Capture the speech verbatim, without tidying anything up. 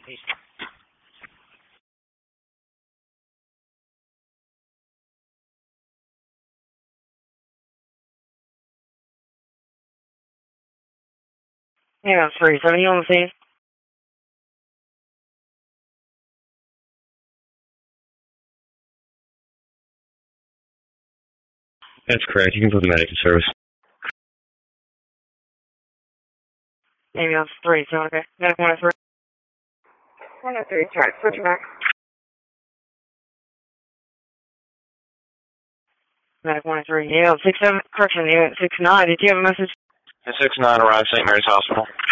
Yeah, three seventy on the scene. That's correct. You can put the medic in service. Ambulance three, so okay. Medic one oh three. one oh three, sorry, switch back. Medic one oh three, yeah, six seven, correction, yeah, six nine. Did you have a message? six nine arrived Saint Mary's Hospital.